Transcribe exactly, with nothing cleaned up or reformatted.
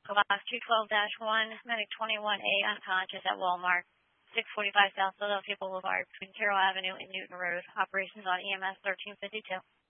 Box two twelve dash one, medic twenty-one A unconscious at Walmart, six forty-five South Philadelphia Boulevard, between Carroll Avenue and Newton Road. Operations on E M S thirteen fifty-two.